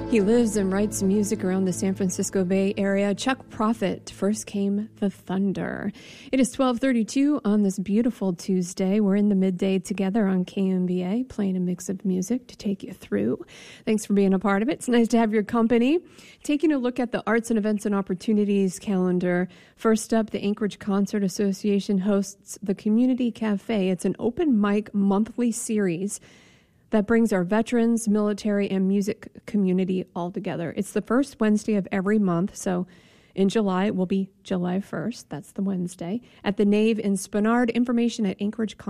He lives and writes music around the San Francisco Bay Area. Chuck Prophet, First Came the Thunder. It is 12:32 on this beautiful Tuesday. We're in the midday together on KMBA, playing a mix of music to take you through. Thanks for being a part of it. It's nice to have your company. Taking a look at the Arts and Events and Opportunities calendar. First up, the Anchorage Concert Association hosts the Community Cafe. It's an open mic monthly series that brings our veterans, military, and music community all together. It's the first Wednesday of every month, so in July, it will be July 1st. That's the Wednesday. At the Nave in Spenard. Information at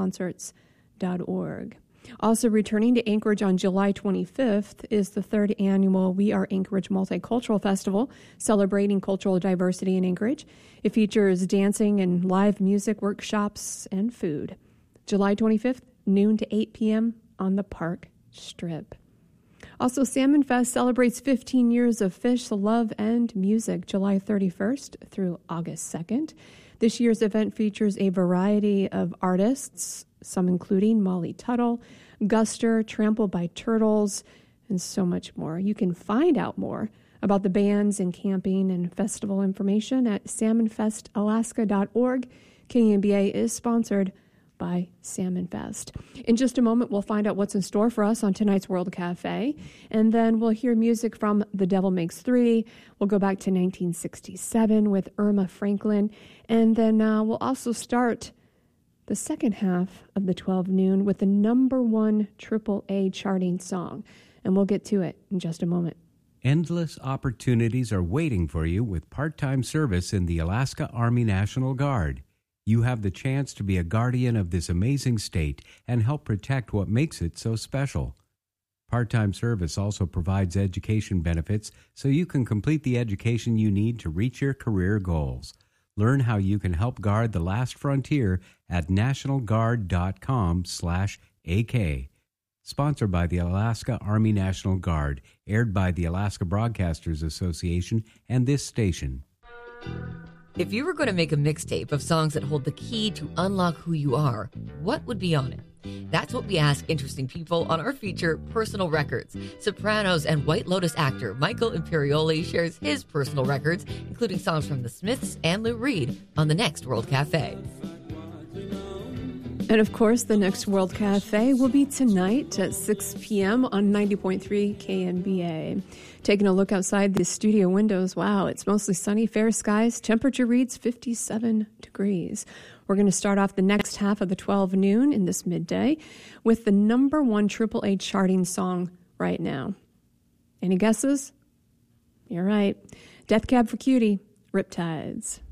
anchorageconcerts.org. Also returning to Anchorage on July 25th is the third annual We Are Anchorage Multicultural Festival, celebrating cultural diversity in Anchorage. It features dancing and live music workshops and food. July 25th, noon to 8 p.m., on the Park Strip. Also, Salmon Fest celebrates 15 years of fish, love, and music, July 31st through August 2nd. This year's event features a variety of artists, some including Molly Tuttle, Guster, Trampled by Turtles, and so much more. You can find out more about the bands and camping and festival information at salmonfestalaska.org. KMBA is sponsored by Salmon Fest. In just a moment, we'll find out what's in store for us on tonight's World Cafe, and then we'll hear music from The Devil Makes Three. We'll go back to 1967 with Irma Franklin, and then we'll also start the second half of the 12 noon with the #1 AAA charting song, and we'll get to it in just a moment. Endless opportunities are waiting for you with part-time service in the Alaska Army National Guard. You have the chance to be a guardian of this amazing state and help protect what makes it so special. Part-time service also provides education benefits so you can complete the education you need to reach your career goals. Learn how you can help guard the last frontier at nationalguard.com/AK. Sponsored by the Alaska Army National Guard, aired by the Alaska Broadcasters Association and this station. If you were going to make a mixtape of songs that hold the key to unlock who you are, what would be on it? That's what we ask interesting people on our feature, Personal Records. Sopranos and White Lotus actor Michael Imperioli shares his personal records, including songs from The Smiths and Lou Reed, on the next World Cafe. And of course, the next World Cafe will be tonight at 6 p.m. on 90.3 KMBA. Taking a look outside the studio windows, wow, it's mostly sunny, fair skies. Temperature reads 57 degrees. We're going to start off the next half of the 12 noon in this midday with the #1 AAA charting song right now. Any guesses? You're right. Death Cab for Cutie, Riptides.